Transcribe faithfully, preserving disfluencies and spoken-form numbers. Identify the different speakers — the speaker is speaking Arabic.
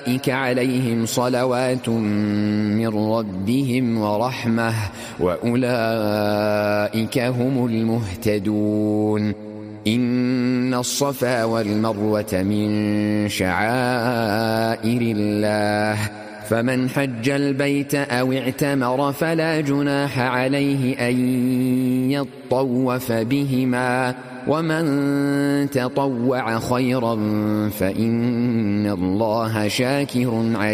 Speaker 1: فأولئك عليهم صلوات من ربهم ورحمة وأولئك هم المهتدون. إن الصفا والمروة من شعائر الله، فمن حج البيت أو اعتمر فلا جناح عليه أن يطوف بهما، ومن تطوع خيرا فإن الله شاكر عليم.